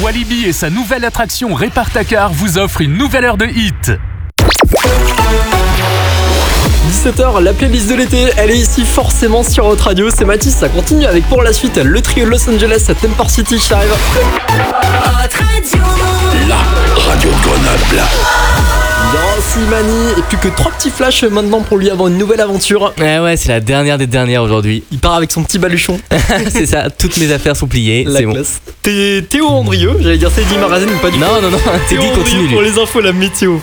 Walibi et sa nouvelle attraction Répare-ta-car vous offrent une nouvelle heure de hit. 17h, la playlist de l'été, elle est ici forcément sur Hot Radio. C'est Mathis, ça continue avec pour la suite le trio Los Angeles à Tempor City qui arrive. Hot Radio. La radio de Grenoble. Il y aura aussi Mani et plus que 3 petits flashs maintenant pour lui avoir une nouvelle aventure. Ouais, c'est la dernière des dernières aujourd'hui. Il part avec son petit baluchon. C'est ça, toutes mes affaires sont pliées, La c'est classe. T'es Théo Andrieux, j'allais dire c'est Eddie Marazine, mais pas du tout. Non, Théo Teddy continue Andrieux lui. pour les infos, la météo.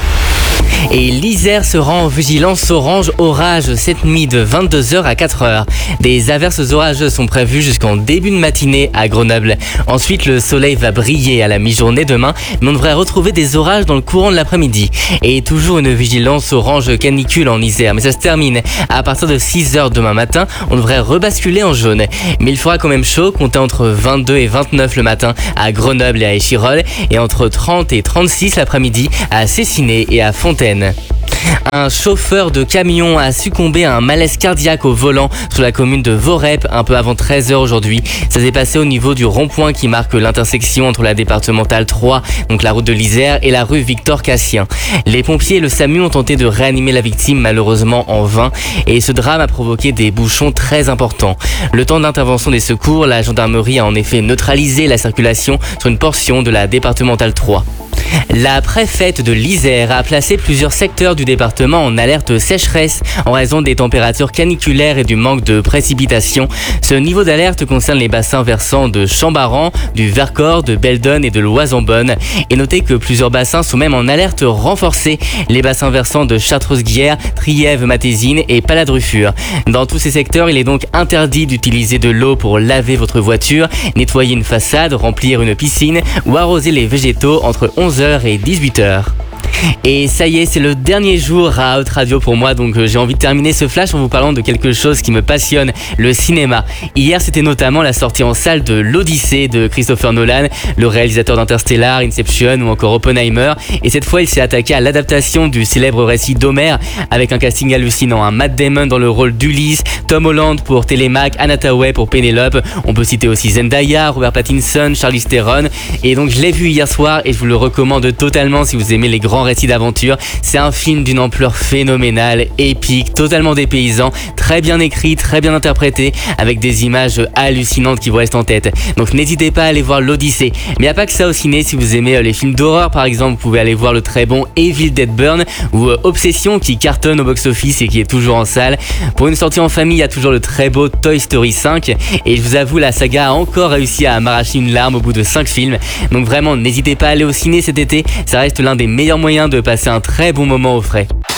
Et l'Isère se rend en vigilance orange orage cette nuit de 22h à 4h. Des averses orageuses sont prévues jusqu'en début de matinée à Grenoble. Ensuite, le soleil va briller à la mi-journée demain, mais on devrait retrouver des orages dans le courant de l'après-midi. Et toujours une vigilance orange canicule en Isère, mais ça se termine. À partir de 6h demain matin, on devrait rebasculer en jaune. Mais il fera quand même chaud, comptez entre 22 et 29 le matin à Grenoble et à Échirolles, et entre 30 et 36 l'après-midi à Cessiné et à Fontaine. Un chauffeur de camion a succombé à un malaise cardiaque au volant sur la commune de Vorep un peu avant 13h aujourd'hui. Ça s'est passé au niveau du rond-point qui marque l'intersection entre la départementale 3, donc la route de l'Isère, et la rue Victor Cassien. Les pompiers et le SAMU ont tenté de réanimer la victime, malheureusement en vain, et ce drame a provoqué des bouchons très importants. Le temps d'intervention des secours, la gendarmerie a en effet neutralisé la circulation sur une portion de la départementale 3. La préfète de l'Isère a placé plusieurs secteurs du département en alerte sécheresse en raison des températures caniculaires et du manque de précipitations. Ce niveau d'alerte concerne les bassins versants de Chambaran, du Vercors, de Beldon et de l'Oise-en-Bonne. Et notez que plusieurs bassins sont même en alerte renforcée. Les bassins versants de Chartreuse-Guiers, Trièves, Matésine et Paladrufur. Dans tous ces secteurs, il est donc interdit d'utiliser de l'eau pour laver votre voiture, nettoyer une façade, remplir une piscine ou arroser les végétaux entre 11h et 18h. Et ça y est, c'est le dernier jour à Hot Radio pour moi, donc j'ai envie de terminer ce flash en vous parlant de quelque chose qui me passionne, le cinéma. Hier, c'était notamment la sortie en salle de l'Odyssée de Christopher Nolan, le réalisateur d'Interstellar, Inception ou encore Oppenheimer. Et cette fois, il s'est attaqué à l'adaptation du célèbre récit d'Homère avec un casting hallucinant. Matt Damon dans le rôle d'Ulysse, Tom Holland pour Télémaque, Anna Thaoué pour Pénélope. On peut citer aussi Zendaya, Robert Pattinson, Charlize Theron. Et donc, je l'ai vu hier soir et je vous le recommande totalement si vous aimez les grands récits d'aventure. C'est un film d'une ampleur phénoménale, épique, totalement dépaysant, très bien écrit, très bien interprété, avec des images hallucinantes qui vous restent en tête. Donc n'hésitez pas à aller voir l'Odyssée. Mais il n'y a pas que ça au ciné, si vous aimez les films d'horreur par exemple, vous pouvez aller voir le très bon Evil Dead Burn ou Obsession qui cartonne au box-office et qui est toujours en salle. Pour une sortie en famille, il y a toujours le très beau Toy Story 5 et je vous avoue, la saga a encore réussi à m'arracher une larme au bout de 5 films. Donc vraiment, n'hésitez pas à aller au ciné cet été, ça reste l'un des meilleurs moyens de passer un très bon moment au frais.